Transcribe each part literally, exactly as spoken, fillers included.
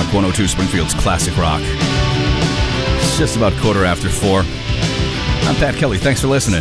Rock one oh two, Springfield's Classic Rock. It's just about quarter after four. I'm Pat Kelly. Thanks for listening.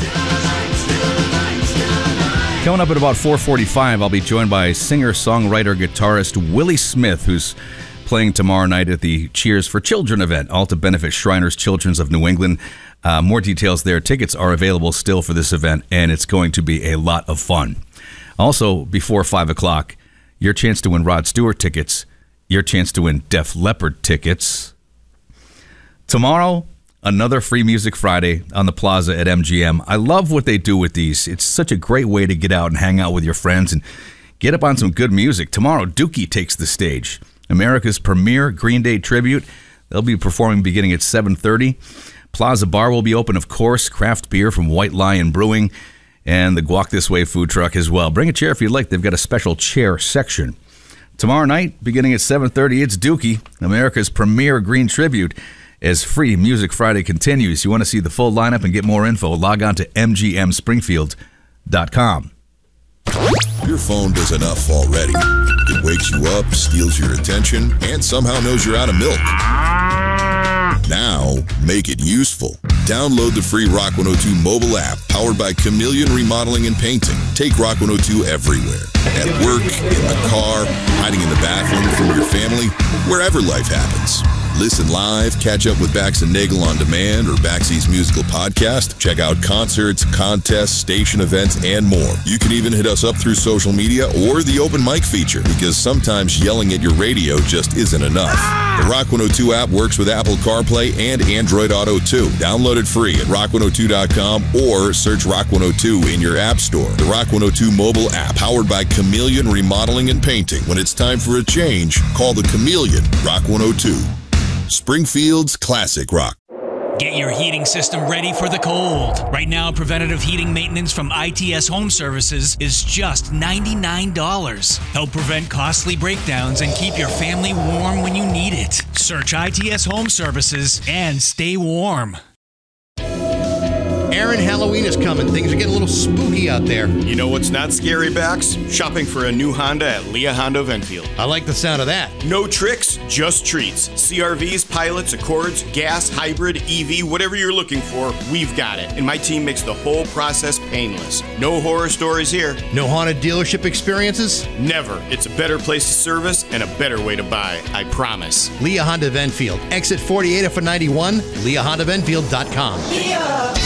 Coming up at about four forty-five, I'll be joined by singer-songwriter, guitarist Willie Smith, who's playing tomorrow night at the Cheers for Children event, all to benefit Shriners Children's of New England. Uh, more details there. Tickets are available still for this event, and it's going to be a lot of fun. Also, before five o'clock, your chance to win Rod Stewart tickets, your chance to win Def Leppard tickets. Tomorrow, another Free Music Friday on the Plaza at M G M. I love what they do with these. It's such a great way to get out and hang out with your friends and get up on some good music. Tomorrow, Dookie takes the stage, America's premier Green Day tribute. They'll be performing beginning at seven thirty. Plaza Bar will be open, of course. Craft beer from White Lion Brewing and the Guac This Way food truck as well. Bring a chair if you'd like. They've got a special chair section. Tomorrow night, beginning at seven thirty, it's Dookie, America's premier Green tribute, as Free Music Friday continues. You want to see the full lineup and get more info, log on to m g m springfield dot com. Your phone does enough already. It wakes you up, steals your attention, and somehow knows you're out of milk. Now, make it useful. Download the free Rock one oh two mobile app powered by Chameleon Remodeling and Painting. Take Rock one oh two everywhere. At work, in the car, hiding in the bathroom from your family, wherever life happens. Listen live, catch up with Bax and Nagel on demand or Baxy's musical podcast. Check out concerts, contests, station events, and more. You can even hit us up through social media or the open mic feature, because sometimes yelling at your radio just isn't enough. The Rock one oh two app works with Apple CarPlay and Android Auto too. Download it free at rock one oh two dot com or search Rock one oh two in your app store. The Rock one oh two mobile app, powered by Chameleon Remodeling and Painting. When it's time for a change, call the Chameleon Rock one oh two. Springfield's Classic Rock. Get your heating system ready for the cold. Right now, preventative heating maintenance from I T S Home Services is just ninety-nine dollars. Help prevent costly breakdowns and keep your family warm when you need it. Search I T S Home Services and stay warm. Aaron, Halloween is coming. Things are getting a little spooky out there. You know what's not scary, Bax? Shopping for a new Honda at Leah Honda of Enfield. I like the sound of that. No tricks, just treats. C R Vs, pilots, Accords, gas, hybrid, E V, whatever you're looking for, we've got it. And my team makes the whole process painless. No horror stories here. No haunted dealership experiences? Never. It's a better place to service and a better way to buy. I promise. Leah Honda of Enfield. Exit forty-eight off of ninety-one, leah honda of enfield dot com. Leah!